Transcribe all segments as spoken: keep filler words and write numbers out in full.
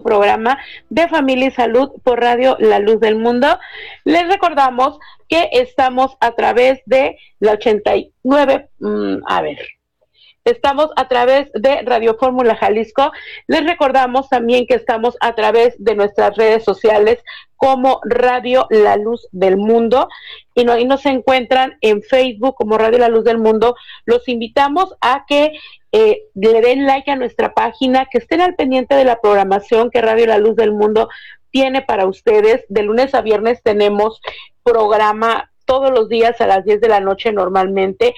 programa de Familia y Salud por Radio La Luz del Mundo. Les recordamos que estamos a través de la ochenta y nueve, mmm, a ver, estamos a través de Radio Fórmula Jalisco. Les recordamos también que estamos a través de nuestras redes sociales como Radio La Luz del Mundo y, no, y nos encuentran en Facebook como Radio La Luz del Mundo. Los invitamos a que eh, le den like a nuestra página, que estén al pendiente de la programación que Radio La Luz del Mundo tiene para ustedes. De lunes a viernes tenemos programa todos los días a las diez de la noche normalmente,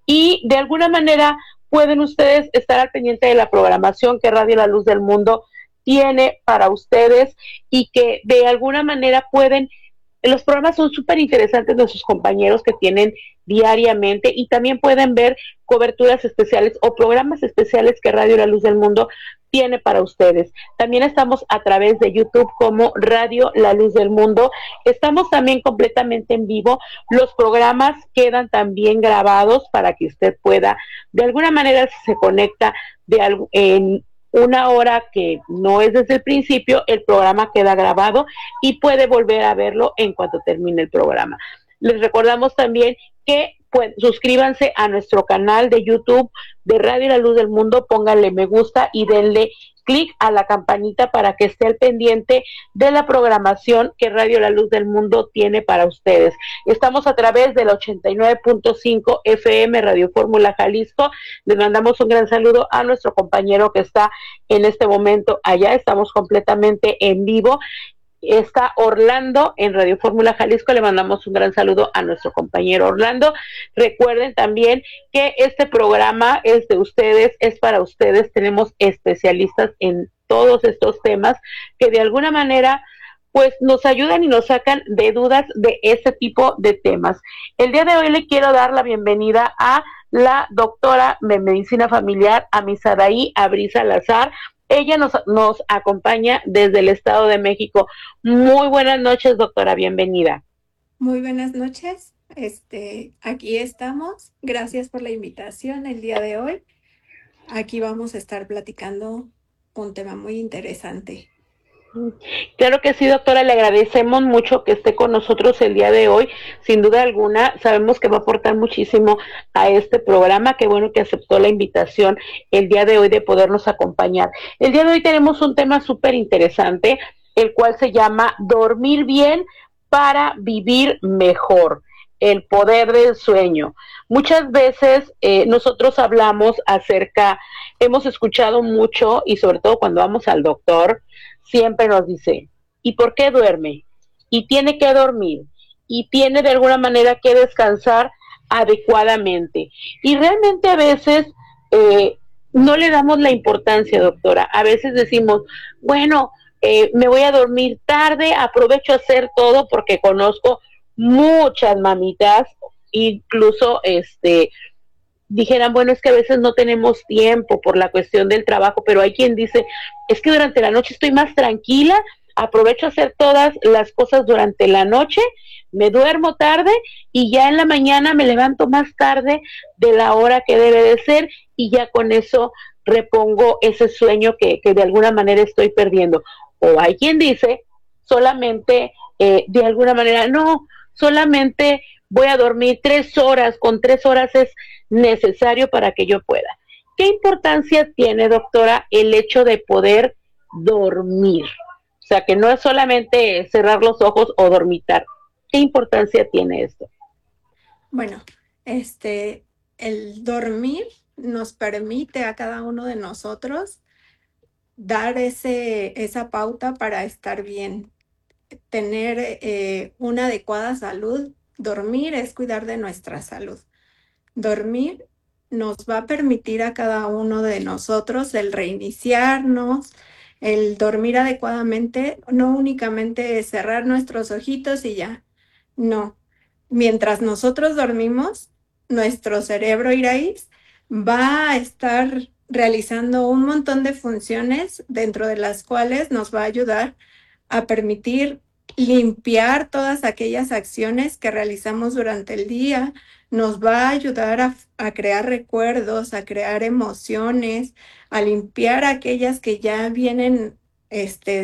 y de alguna manera pueden ustedes estar al pendiente de la programación que Radio La Luz del Mundo tiene para ustedes y que de alguna manera pueden, los programas son súper interesantes de sus compañeros que tienen diariamente, y también pueden ver coberturas especiales o programas especiales que Radio La Luz del Mundo tiene para ustedes. También estamos a través de YouTube como Radio La Luz del Mundo. Estamos también completamente en vivo. Los programas quedan también grabados para que usted pueda, de alguna manera, si se conecta de algo, en una hora que no es desde el principio, el programa queda grabado y puede volver a verlo en cuanto termine el programa. Les recordamos también que pues, suscríbanse a nuestro canal de YouTube de Radio La Luz del Mundo, pónganle me gusta y denle clic a la campanita para que esté al pendiente de la programación que Radio La Luz del Mundo tiene para ustedes. Estamos a través del ochenta y nueve punto cinco F M Radio Fórmula Jalisco. Les mandamos un gran saludo a nuestro compañero que está en este momento allá. Estamos completamente en vivo. Está Orlando en Radio Fórmula Jalisco. Le mandamos un gran saludo a nuestro compañero Orlando. Recuerden también que este programa es de ustedes, es para ustedes. Tenemos especialistas en todos estos temas que de alguna manera pues nos ayudan y nos sacan de dudas de ese tipo de temas. El día de hoy le quiero dar la bienvenida a la doctora de Medicina Familiar, a Misadaí Abril Salazar. Ella nos, nos acompaña desde el Estado de México. Muy buenas noches, doctora, bienvenida. Muy buenas noches, este, aquí estamos. Gracias por la invitación el día de hoy. Aquí vamos a estar platicando un tema muy interesante. Claro que sí, doctora, le agradecemos mucho que esté con nosotros el día de hoy. Sin duda alguna, sabemos que va a aportar muchísimo a este programa. Qué bueno que aceptó la invitación el día de hoy de podernos acompañar. El día de hoy tenemos un tema súper interesante, el cual se llama Dormir bien para vivir mejor. El poder del sueño. Muchas veces eh, nosotros hablamos acerca, hemos escuchado mucho, y sobre todo cuando vamos al doctor, siempre nos dice, ¿y por qué duerme? Y tiene que dormir, y tiene de alguna manera que descansar adecuadamente. Y realmente a veces eh, no le damos la importancia, doctora. A veces decimos, bueno, eh, me voy a dormir tarde, aprovecho a hacer todo, porque conozco muchas mamitas, incluso este dijeran, bueno, es que a veces no tenemos tiempo por la cuestión del trabajo, pero hay quien dice, es que durante la noche estoy más tranquila, aprovecho a hacer todas las cosas durante la noche, me duermo tarde y ya en la mañana me levanto más tarde de la hora que debe de ser, y ya con eso repongo ese sueño que, que de alguna manera estoy perdiendo. O hay quien dice, solamente eh, de alguna manera, no, solamente voy a dormir tres horas, con tres horas es necesario para que yo pueda. ¿Qué importancia tiene, doctora, el hecho de poder dormir? O sea, que no es solamente cerrar los ojos o dormitar. ¿Qué importancia tiene esto? Bueno, este, el dormir nos permite a cada uno de nosotros dar ese, esa pauta para estar bien, tener eh, una adecuada salud. Dormir es cuidar de nuestra salud. Dormir nos va a permitir a cada uno de nosotros el reiniciarnos, el dormir adecuadamente, no únicamente cerrar nuestros ojitos y ya, no. Mientras nosotros dormimos, nuestro cerebro iraíz va a estar realizando un montón de funciones, dentro de las cuales nos va a ayudar a permitir limpiar todas aquellas acciones que realizamos durante el día, nos va a ayudar a, a crear recuerdos, a crear emociones, a limpiar aquellas que ya vienen este,